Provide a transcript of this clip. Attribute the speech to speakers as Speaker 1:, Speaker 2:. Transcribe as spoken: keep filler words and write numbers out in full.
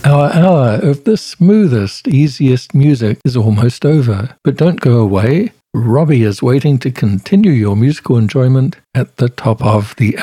Speaker 1: Our hour of the smoothest, easiest music is almost over. But don't go away. Robbie is waiting to continue your musical enjoyment at the top of the